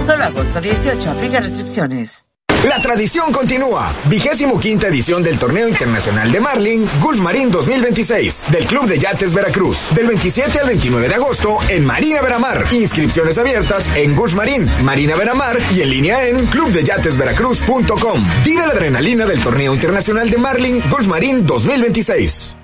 Solo agosto 18, aplica restricciones. La tradición continúa. 25ª edición del Torneo Internacional de Marlin Gulf Marín 2026 del Club de Yates Veracruz. Del 27 al 29 de agosto en Marina Veramar. Inscripciones abiertas en Gulf Marín, Marina Veramar y en línea en clubdeyatesveracruz.com. Vive la adrenalina del Torneo Internacional de Marlin Gulf Marín 2026.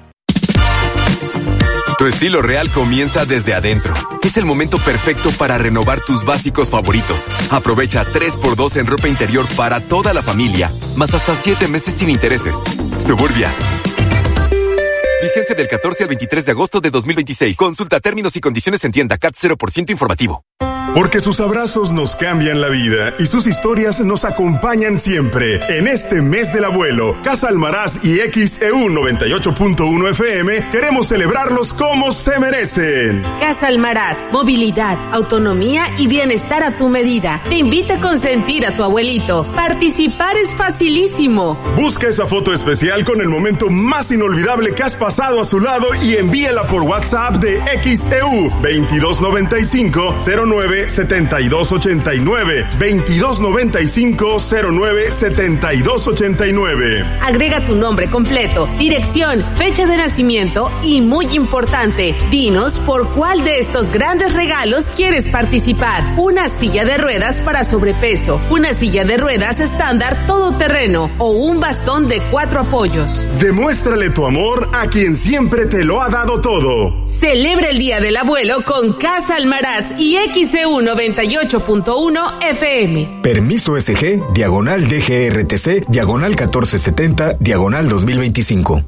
Tu estilo real comienza desde adentro. Es el momento perfecto para renovar tus básicos favoritos. Aprovecha 3x2 en ropa interior para toda la familia, más hasta 7 meses sin intereses. Suburbia. Vigencia del 14 al 23 de agosto de 2026. Consulta términos y condiciones en tienda CAT 0% informativo. Porque sus abrazos nos cambian la vida y sus historias nos acompañan siempre. En este mes del abuelo, Casa Almaraz y XEU 98.1 FM queremos celebrarlos como se merecen. Casa Almaraz, movilidad, autonomía y bienestar a tu medida. Te invita a consentir a tu abuelito. Participar es facilísimo. Busca esa foto especial con el momento más inolvidable que has pasado a su lado y envíala por WhatsApp de XEU 2295 09 7289 2295 09 7289. Agrega tu nombre completo, dirección, fecha de nacimiento y, muy importante, dinos por cuál de estos grandes regalos quieres participar. Una silla de ruedas para sobrepeso, una silla de ruedas estándar todoterreno o un bastón de 4 apoyos. Demuéstrale tu amor a quien siempre te lo ha dado todo. Celebra el Día del Abuelo con Casa Almaraz y XEU 98.1 FM. Permiso SG, diagonal DGRTC, diagonal 1470, diagonal 2025.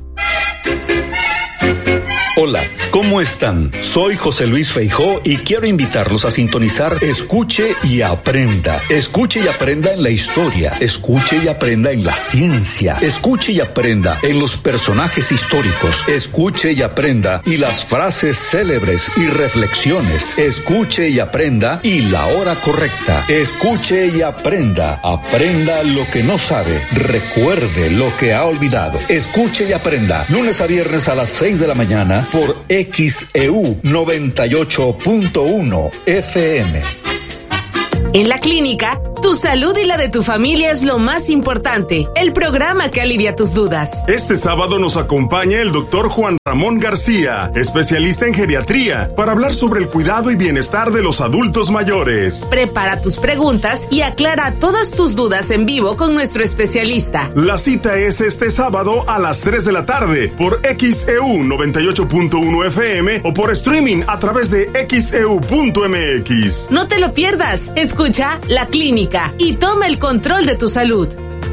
Hola, ¿cómo están? Soy José Luis Feijó y quiero invitarlos a sintonizar Escuche y Aprenda. Escuche y aprenda en la historia, escuche y aprenda en la ciencia, escuche y aprenda en los personajes históricos, escuche y aprenda y las frases célebres y reflexiones, escuche y aprenda y la hora correcta, escuche y aprenda, aprenda lo que no sabe, recuerde lo que ha olvidado, escuche y aprenda, lunes a viernes a las 6 de la mañana por XEU 98.1 FM. En la clínica, tu salud y la de tu familia es lo más importante. El programa que alivia tus dudas. Este sábado nos acompaña el doctor Juan Ramón García, especialista en geriatría, para hablar sobre el cuidado y bienestar de los adultos mayores. Prepara tus preguntas y aclara todas tus dudas en vivo con nuestro especialista. La cita es este sábado a las 3 de la tarde por XEU 98.1 FM o por streaming a través de XEU.mx. No te lo pierdas. Escucha La Clínica y toma el control de tu salud.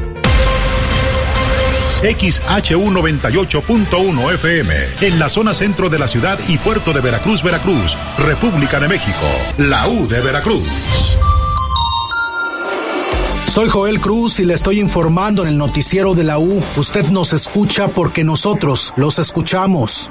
XHU 98.1 FM, en la zona centro de la ciudad y puerto de Veracruz, Veracruz, República de México, la U de Veracruz. Soy Joel Cruz y le estoy informando en el noticiero de la U. Usted nos escucha porque nosotros los escuchamos.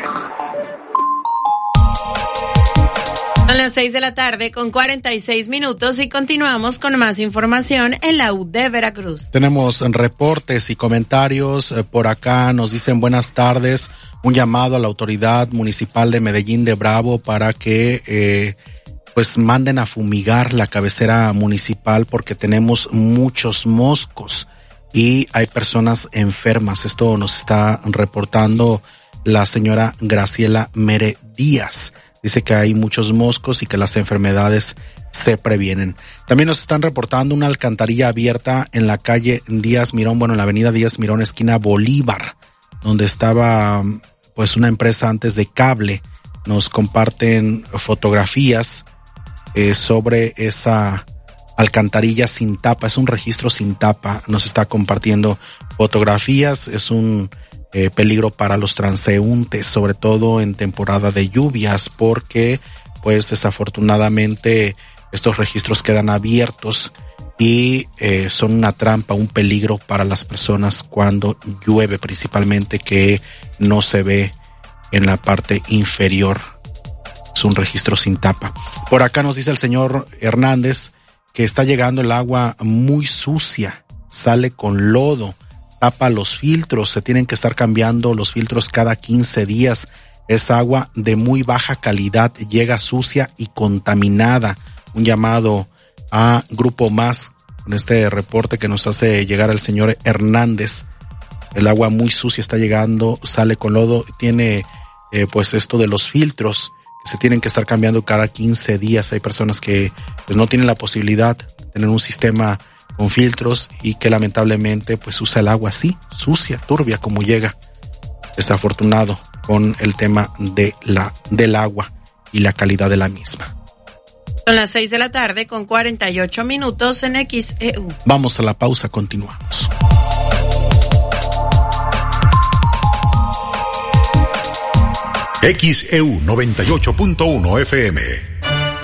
Son las 6 de la tarde con 46 minutos y continuamos con más información en la U de Veracruz. Tenemos reportes y comentarios. Por acá nos dicen buenas tardes. Un llamado a la autoridad municipal de Medellín de Bravo para que pues manden a fumigar la cabecera municipal porque tenemos muchos moscos y hay personas enfermas. Esto nos está reportando la señora Graciela Mere Díaz. Dice que hay muchos moscos y que las enfermedades se previenen. También nos están reportando una alcantarilla abierta en la calle Díaz Mirón, en la avenida Díaz Mirón, esquina Bolívar, donde estaba pues una empresa antes de cable. Nos comparten fotografías sobre esa alcantarilla sin tapa, es un registro sin tapa. Nos está compartiendo fotografías, es un peligro para los transeúntes, sobre todo en temporada de lluvias, porque pues desafortunadamente estos registros quedan abiertos y son una trampa, un peligro para las personas cuando llueve, principalmente que no se ve en la parte inferior. Es un registro sin tapa. Por acá nos dice el señor Hernández que está llegando el agua muy sucia, sale con lodo, tapa los filtros, se tienen que estar cambiando los filtros cada 15 días. Es agua de muy baja calidad, llega sucia y contaminada. Un llamado a Grupo Más con este reporte que nos hace llegar el señor Hernández. El agua muy sucia está llegando, sale con lodo, tiene pues esto de los filtros que se tienen que estar cambiando cada 15 días. Hay personas que pues no tienen la posibilidad de tener un sistema con filtros y que lamentablemente pues usa el agua así, sucia, turbia como llega. Desafortunado con el tema del agua y la calidad de la misma. Son las 6 de la tarde con 48 minutos en XEU. Vamos a la pausa, continuamos. XEU 98.1 FM.